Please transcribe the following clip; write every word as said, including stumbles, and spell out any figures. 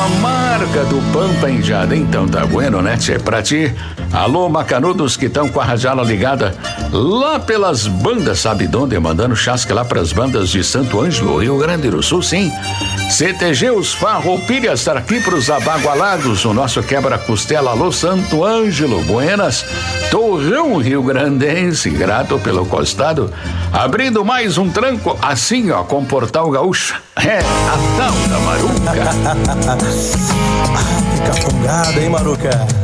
a marca do Pampa em Jardim, então tá bueno, né, tchê? Pra ti, alô, macanudos que estão com a rajala ligada lá pelas bandas, sabe de onde? Mandando chasque lá pras bandas de Santo Ângelo, Rio Grande do Sul, sim. C T G, os Farroupilhas, tá aqui pros abagualados, o nosso quebra-costela, alô, Santo Ângelo, Buenas, Torrão Rio Grandense, grato pelo costado, abrindo mais um tranco, assim, ó, com Portal Gaúcho, é a tal da Maruca. Fica fungada, hein, Maruca?